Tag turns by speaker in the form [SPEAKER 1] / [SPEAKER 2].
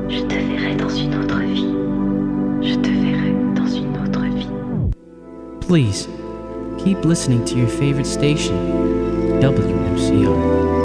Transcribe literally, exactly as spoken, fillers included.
[SPEAKER 1] Je te verrai dans une autre vie. Je te verrai dans une autre vie.
[SPEAKER 2] Please, keep listening to your favorite station, W M C R.